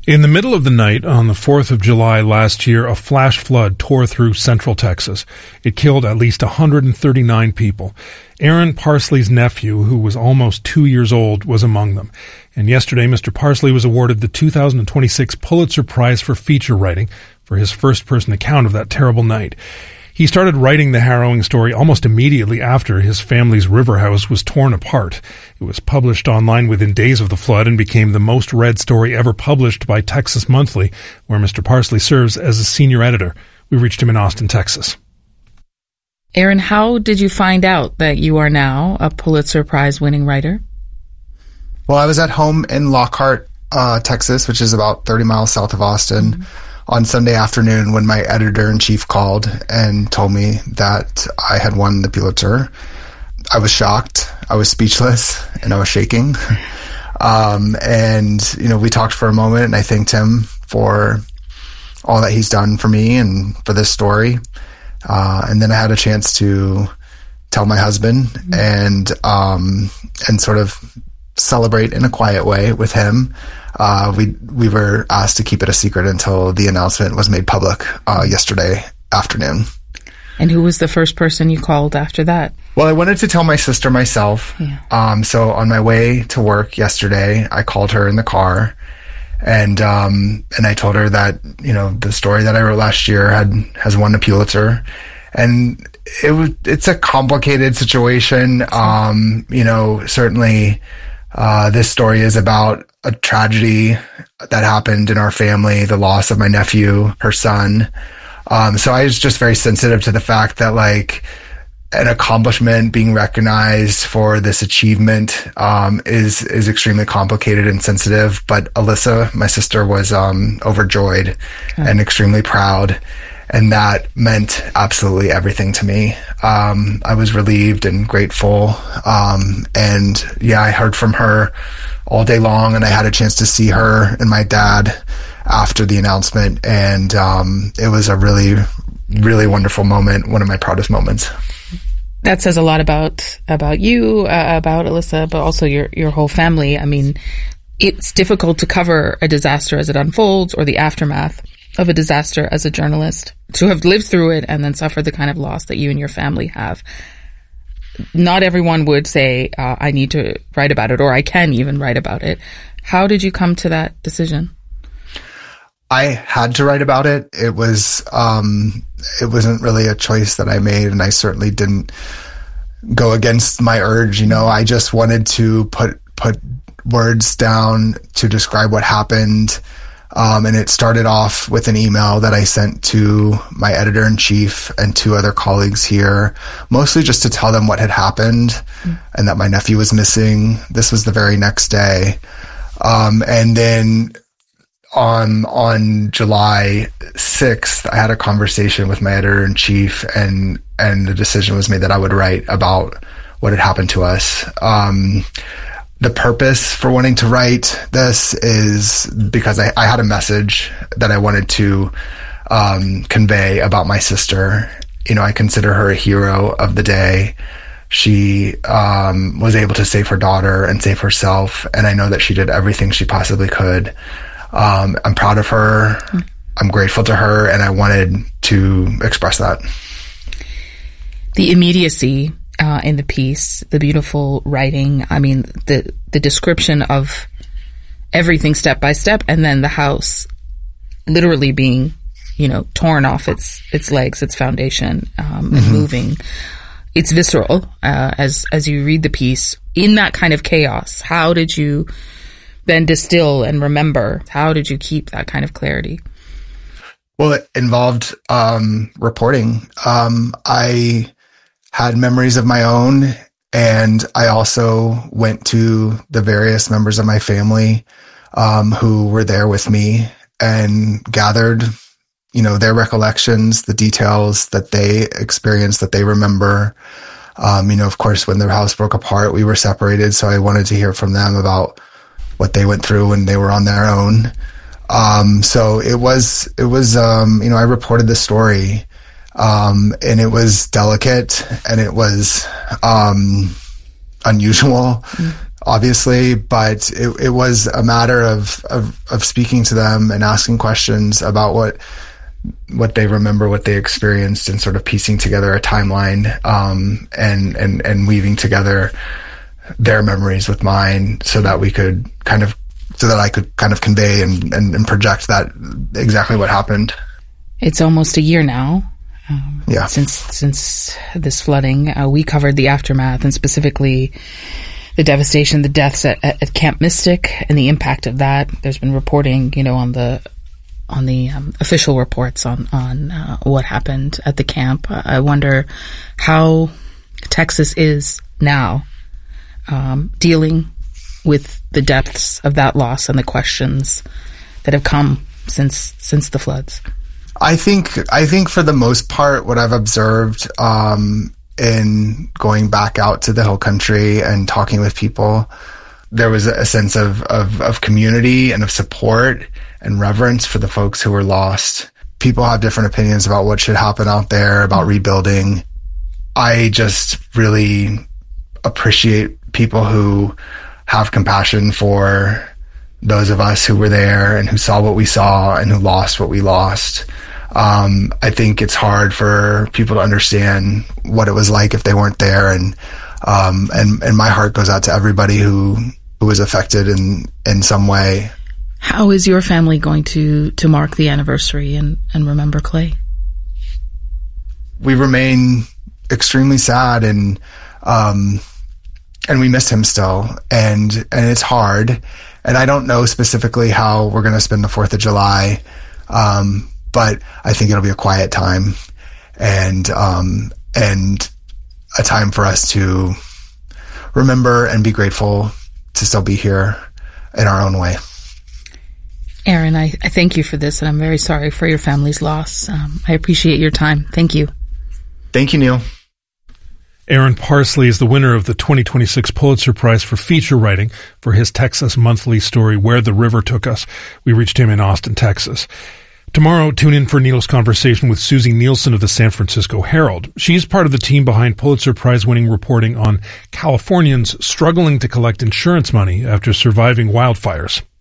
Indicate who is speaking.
Speaker 1: In the middle of the night on the 4th of July last year, a flash flood tore through central Texas. It killed at least 139 people. Aaron Parsley's nephew, who was almost 2 years old, was among them. And yesterday, Mr. Parsley was awarded the 2026 Pulitzer Prize for feature writing for his first-person account of that terrible night. He started writing the harrowing story almost immediately after his family's river house was torn apart. It was published online within days of the flood and became the most read story ever published by Texas Monthly, where Mr. Parsley serves as a senior editor. We reached him in Austin, Texas.
Speaker 2: Aaron, how did you find out that you are now a Pulitzer Prize-winning writer?
Speaker 3: Well, I was at home in Lockhart, Texas, which is about 30 miles south of Austin, on Sunday afternoon when my editor-in-chief called and told me that I had won the Pulitzer. I was shocked, I was speechless, and I was shaking. And, we talked for a moment, and I thanked him for all that he's done for me and for this story. And then I had a chance to tell my husband and sort of celebrate in a quiet way with him. We were asked to keep it a secret until the announcement was made public yesterday afternoon.
Speaker 2: And who was the first person you called after that?
Speaker 3: Well, I wanted to tell my sister myself. Yeah. So on my way to work yesterday, I called her in the car, and I told her that the story that I wrote last year has won a Pulitzer, and it's a complicated situation. Certainly. This story is about a tragedy that happened in our family, the loss of my nephew, her son. So I was just very sensitive to the fact that an accomplishment being recognized for this achievement is extremely complicated and sensitive. But Alyssa, my sister, was overjoyed and extremely proud. And that meant absolutely everything to me. I was relieved and grateful. I heard from her all day long, and I had a chance to see her and my dad after the announcement. And it was a really, really wonderful moment, one of my proudest moments.
Speaker 2: That says a lot about you, about Alyssa, but also your whole family. I mean, it's difficult to cover a disaster as it unfolds or the aftermath of a disaster as a journalist, to have lived through it and then suffer the kind of loss that you and your family have. Not everyone would say, I need to write about it, or I can even write about it. How did you come to that decision?
Speaker 3: I had to write about it. It wasn't really a choice that I made, and I certainly didn't go against my urge. I just wanted to put words down to describe what happened. And it started off with an email that I sent to my editor-in-chief and two other colleagues here, mostly just to tell them what had happened and that my nephew was missing. This was the very next day. And then on July 6th, I had a conversation with my editor-in-chief, and the decision was made that I would write about what had happened to us. The purpose for wanting to write this is because I had a message that I wanted to convey about my sister. I consider her a hero of the day. She was able to save her daughter and save herself, and I know that she did everything she possibly could. I'm proud of her. I'm grateful to her, and I wanted to express that.
Speaker 2: The immediacy in the piece, the beautiful writing, I mean, the description of everything step by step, and then the house literally being, torn off its legs, its foundation, and moving. It's visceral as you read the piece. In that kind of chaos, how did you then distill and remember? How did you keep that kind of clarity?
Speaker 3: Well, it involved reporting. I had memories of my own, and I also went to the various members of my family who were there with me and gathered, their recollections, the details that they experienced, that they remember. Of course, when their house broke apart, we were separated, so I wanted to hear from them about what they went through when they were on their own. So it was, I reported the story. And it was delicate, and it was unusual. obviously, but it was a matter of speaking to them and asking questions about what they remember, what they experienced, and sort of piecing together a timeline, and weaving together their memories with mine so that I could kind of convey and project that exactly what happened.
Speaker 2: It's almost a year now. Since this flooding, we covered the aftermath and specifically the devastation, the deaths at Camp Mystic and the impact of that. There's been reporting, on the official reports on what happened at the camp. I wonder how Texas is now dealing with the depths of that loss and the questions that have come since the floods.
Speaker 3: I think for the most part, what I've observed in going back out to the Hill Country and talking with people, there was a sense of community and of support and reverence for the folks who were lost. People have different opinions about what should happen out there, about rebuilding. I just really appreciate people who have compassion for those of us who were there and who saw what we saw and who lost what we lost. I think it's hard for people to understand what it was like if they weren't there, and my heart goes out to everybody who was affected in some way.
Speaker 2: How is your family going to mark the anniversary and remember Clay?
Speaker 3: We remain extremely sad and we miss him still, and it's hard. And I don't know specifically how we're going to spend the 4th of July, but I think it'll be a quiet time and a time for us to remember and be grateful to still be here in our own way.
Speaker 2: Aaron, I thank you for this, and I'm very sorry for your family's loss. I appreciate your time. Thank you.
Speaker 3: Thank you, Neil.
Speaker 1: Aaron Parsley is the winner of the 2026 Pulitzer Prize for feature writing for his Texas Monthly story, Where the River Took Us. We reached him in Austin, Texas. Tomorrow, tune in for Neil's conversation with Susie Nielsen of the San Francisco Herald. She's part of the team behind Pulitzer Prize-winning reporting on Californians struggling to collect insurance money after surviving wildfires.